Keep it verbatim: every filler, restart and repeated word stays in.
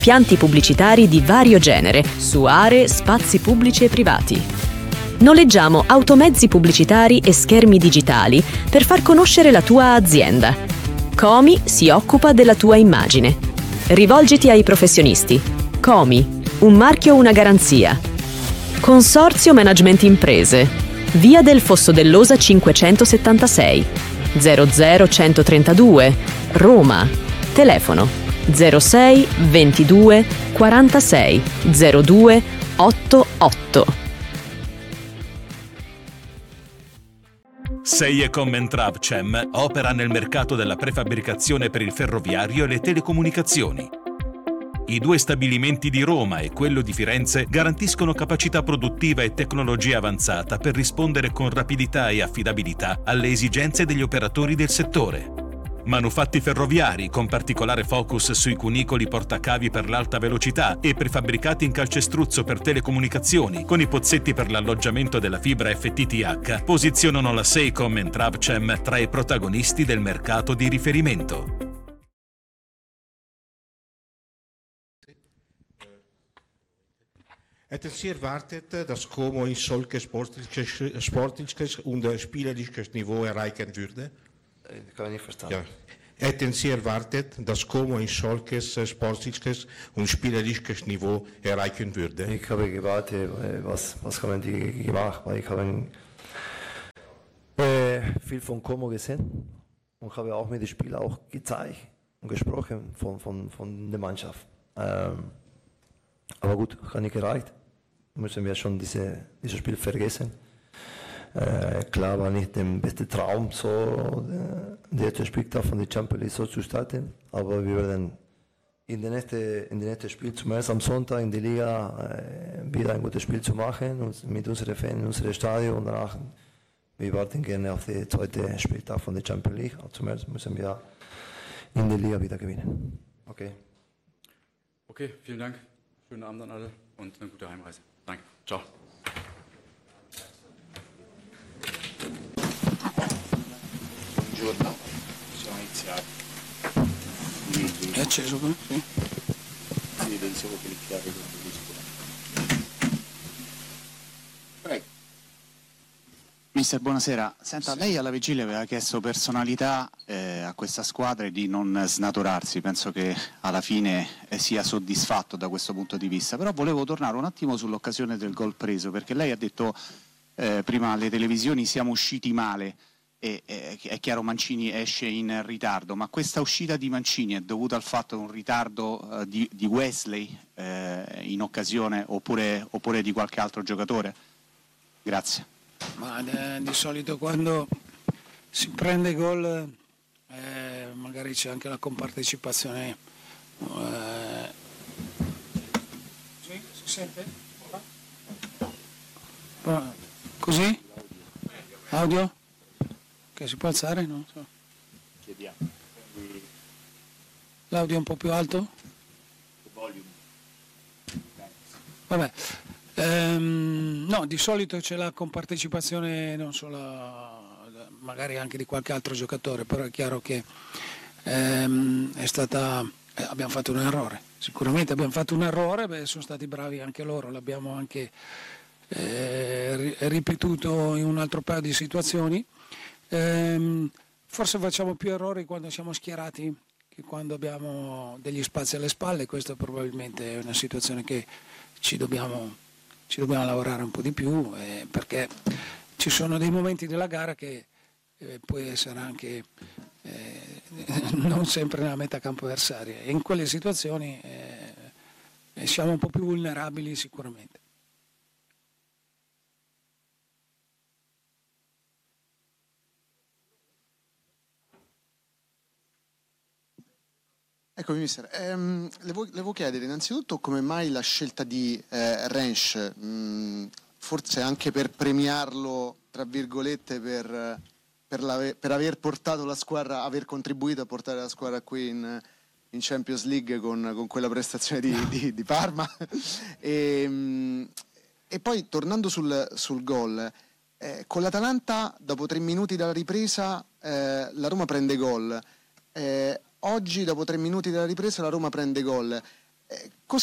Pianti pubblicitari di vario genere, su aree, spazi pubblici e privati. Noleggiamo automezzi pubblicitari e schermi digitali per far conoscere la tua azienda. Comi si occupa della tua immagine. Rivolgiti ai professionisti. Comi, un marchio, una garanzia. Consorzio Management Imprese. Via del Fosso dell'Osa cinquecentosettantasei, zero zero centotrentadue, Roma. Telefono zero sei ventidue quarantasei zero due ottantotto. Seiecom and Travcem opera nel mercato della prefabbricazione per il ferroviario e le telecomunicazioni. I due stabilimenti di Roma e quello di Firenze garantiscono capacità produttiva e tecnologia avanzata per rispondere con rapidità e affidabilità alle esigenze degli operatori del settore. Manufatti ferroviari con particolare focus sui cunicoli portacavi per l'alta velocità e prefabbricati in calcestruzzo per telecomunicazioni con i pozzetti per l'alloggiamento della fibra F T T H posizionano la Seiecom and Travcem tra i protagonisti del mercato di riferimento. Het is zeer erwartet, dass Como in solches sportliches, sportliches und spielerisches Niveau erreichen würde. Ich kann nicht verstehen. Ja. Hätten Sie erwartet, dass Como ein solches sportliches und spielerisches Niveau erreichen würde? Ich habe gewartet, was, was haben die gemacht, weil ich habe äh, viel von Como gesehen und habe auch mit den Spielern auch gezeigt und gesprochen von, von, von der Mannschaft. Ähm, aber gut, hat nicht gereicht. Müssen wir schon diese, dieses Spiel vergessen. Äh, klar war nicht der beste Traum, so der erste Spieltag von der Champions League so zu starten, aber wir werden in der nächsten, in der nächsten Spiel, zumindest am Sonntag in der Liga, äh, wieder ein gutes Spiel zu machen und mit unseren Fans in unserem Stadion und danach, wir warten gerne auf den zweiten Spieltag von der Champions League, aber zumindest müssen wir in der Liga wieder gewinnen. Okay. Okay, vielen Dank, schönen Abend an alle und eine gute Heimreise. Danke, ciao. Buongiorno, possiamo iniziare. È acceso qui? Sì. Sì, pensavo clicchiare con il disco. Prego. Mister, buonasera. Senta, lei alla vigilia aveva chiesto personalità eh, a questa squadra e di non snaturarsi. Penso che alla fine eh, sia soddisfatto da questo punto di vista. Però volevo tornare un attimo sull'occasione del gol preso, perché lei ha detto eh, prima alle televisioni siamo usciti male. E, e, è chiaro Mancini esce in ritardo, ma questa uscita di Mancini è dovuta al fatto di un ritardo uh, di, di Wesley eh, in occasione oppure, oppure di qualche altro giocatore? Grazie. Ma eh, di solito quando si prende gol eh, magari c'è anche la compartecipazione. Eh... Sì, si sente? Così? Audio? Che si può alzare? Non so. Chiediamo. L'audio è un po' più alto? Volume. Vabbè. Ehm, no, di solito c'è la compartecipazione non solo magari anche di qualche altro giocatore, però è chiaro che ehm, è stata, eh, abbiamo fatto un errore. Sicuramente abbiamo fatto un errore, beh, sono stati bravi anche loro, l'abbiamo anche eh, ripetuto in un altro paio di situazioni. Ehm, forse facciamo più errori quando siamo schierati che quando abbiamo degli spazi alle spalle. Questa probabilmente è una situazione che ci dobbiamo, ci dobbiamo lavorare un po' di più, eh, perché ci sono dei momenti della gara che eh, può essere anche eh, non sempre nella metà campo avversaria, e in quelle situazioni eh, siamo un po' più vulnerabili sicuramente. Eccomi mister, ehm, le, vo- le volevo chiedere innanzitutto come mai la scelta di eh, Rensch, mh, forse anche per premiarlo, tra virgolette, per, per, la, per aver portato la squadra, aver contribuito a portare la squadra qui in, in Champions League con, con quella prestazione di, di, di Parma. e, mh, e poi tornando sul, sul gol, eh, con l'Atalanta dopo tre minuti dalla ripresa eh, la Roma prende gol. Eh, Oggi, dopo tre minuti dalla ripresa, la Roma prende gol. Eh, cosa